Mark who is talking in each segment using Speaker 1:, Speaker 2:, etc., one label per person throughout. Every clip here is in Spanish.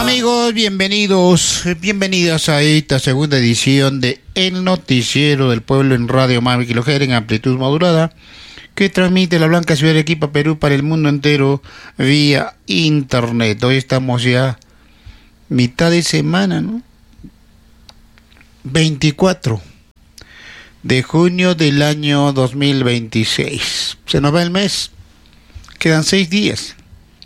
Speaker 1: Amigos, bienvenidos a esta segunda edición de El Noticiero del Pueblo en Radio Mave Kilogera en amplitud modulada, que transmite la blanca ciudad de Arequipa, Perú, para el mundo entero vía internet. Hoy estamos ya mitad de semana, ¿no? 24 de junio del año 2026. Se nos va el mes. Quedan 6 días.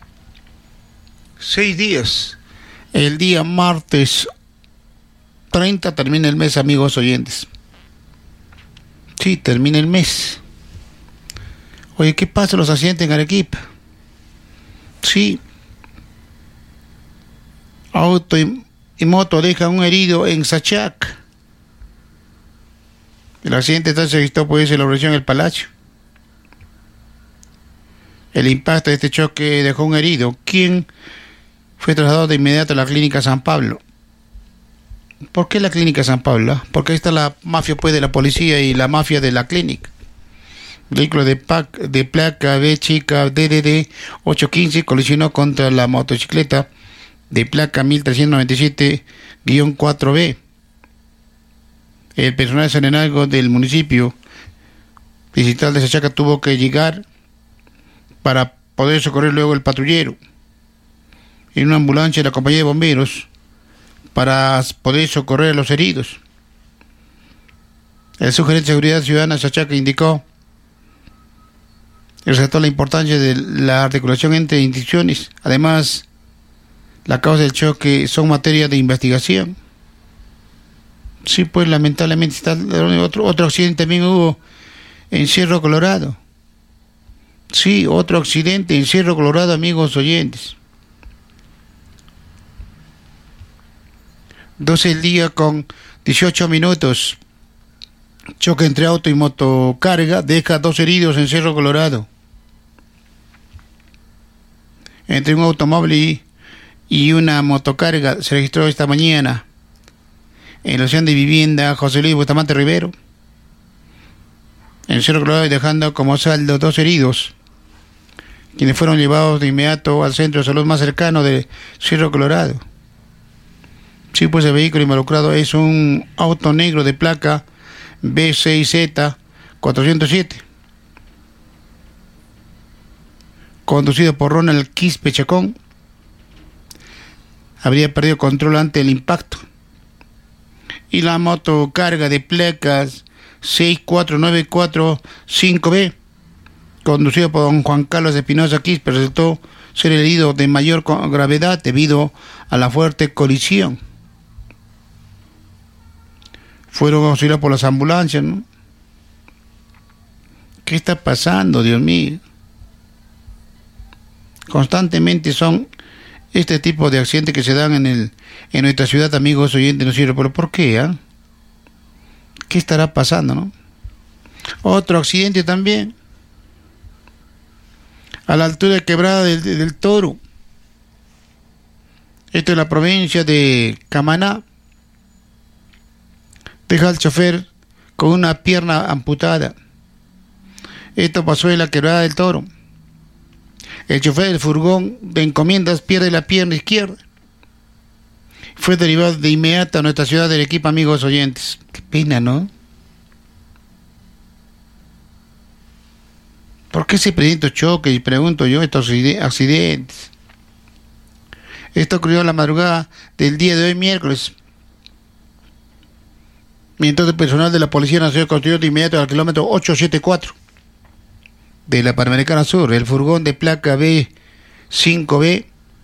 Speaker 1: 6 días. El día martes 30 termina el mes, amigos oyentes. Sí, termina el mes. Oye, ¿qué pasa con los accidentes en Arequipa? Sí. Auto y moto dejan un herido en Sachac. El accidente está registrado por la operación El Palacio. El impacto de este choque dejó un herido, quien fue trasladado de inmediato a la clínica San Pablo. ¿Por qué la clínica San Pablo? Porque ahí está la mafia, pues, de la policía y la mafia de la clínica. Vehículo de placa B chica DDD 815 colisionó contra la motocicleta de placa 1397-4B. El personal serenazgo del municipio distrital de Sachaca tuvo que llegar para poder socorrer luego el patrullero en una ambulancia de la compañía de bomberos para poder socorrer a los heridos. El subgerente de Seguridad Ciudadana de Sachaca indicó, resaltó la importancia de la articulación entre instituciones. Además, la causa del choque son materia de investigación. Sí, pues lamentablemente está otro accidente también hubo en Cerro Colorado. Sí, otro accidente en Cerro Colorado, amigos oyentes. 12 el día con 18 minutos. Choque entre auto y motocarga deja 2 heridos en Cerro Colorado. Entre un automóvil y una motocarga se registró esta mañana en la acción de vivienda José Luis Bustamante Rivero, en Cerro Colorado, dejando como saldo 2 heridos, quienes fueron llevados de inmediato al centro de salud más cercano de Cerro Colorado. Sí, pues el vehículo involucrado es un auto negro de placa B6Z407, conducido por Ronald Quispe Chacón. Habría perdido control ante el impacto. Y la motocarga de placas 64945B, conducido por don Juan Carlos Espinosa Quispe, resultó ser herido de mayor gravedad debido a la fuerte colisión. Fueron auxiliados por las ambulancias, ¿no? ¿Qué está pasando, Dios mío? Constantemente son este tipo de accidentes que se dan en nuestra ciudad, amigos oyentes, no sirve. ¿Pero por qué? ¿Qué estará pasando, no? Otro accidente también a la altura de Quebrada del Toro. Esto es la provincia de Camaná. Deja al chofer con una pierna amputada. Esto pasó en la Quebrada del Toro. El chofer del furgón de encomiendas pierde la pierna izquierda. Fue derivado de inmediato a nuestra ciudad de Arequipa, amigos oyentes. Qué pena, ¿no? ¿Por qué se presentan choques? Y pregunto yo, estos accidentes. Esto ocurrió la madrugada del día de hoy, miércoles. Mientras el personal de la Policía Nacional construyó de inmediato al kilómetro 874 de la Panamericana Sur, el furgón de placa B5B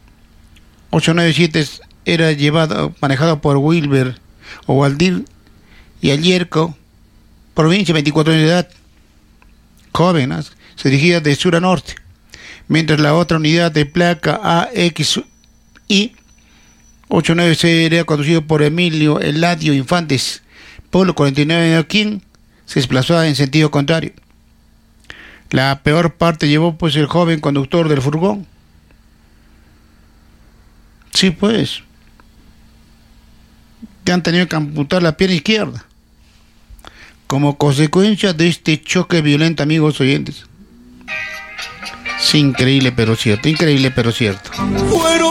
Speaker 1: 897 era manejado por Wilber Ovaldir y Ayerco, provincia, 24 años de edad, joven, ¿no? Se dirigía de sur a norte, mientras la otra unidad de placa AXI 89C era conducido por Emilio Eladio Infantes, Polo 49 de Oquín, se desplazaba en sentido contrario. La peor parte llevó pues el joven conductor del furgón. Sí, pues. Que han tenido que amputar la pierna izquierda como consecuencia de este choque violento, amigos oyentes. Es increíble pero cierto, increíble pero cierto.
Speaker 2: Fueron